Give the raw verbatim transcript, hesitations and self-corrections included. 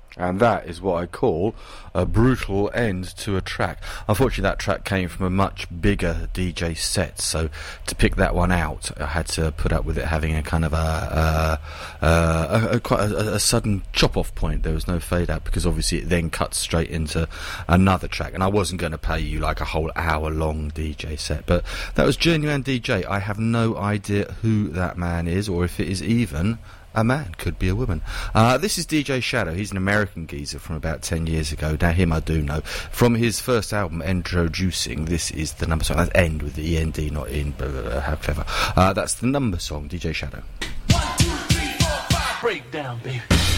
And that is what I call a brutal end to a track. Unfortunately, that track came from a much bigger D J set, so to pick that one out, I had to put up with it having a kind of a, a, a, a, quite a, a sudden chop-off point. There was no fade-out, because obviously it then cuts straight into another track, and I wasn't going to pay you like a whole hour-long D J set. But that was Genuine D J. I have no idea who that man is, or if it is even a man. Could be a woman. Uh, this is D J Shadow. He's an American geezer from about ten years ago. Now, him I do know. From his first album, Introducing, this is the number song. That's end with the E N D, not in, but uh, how clever. Uh, that's the number song, D J Shadow. One, two, three, four, five. Break down, baby.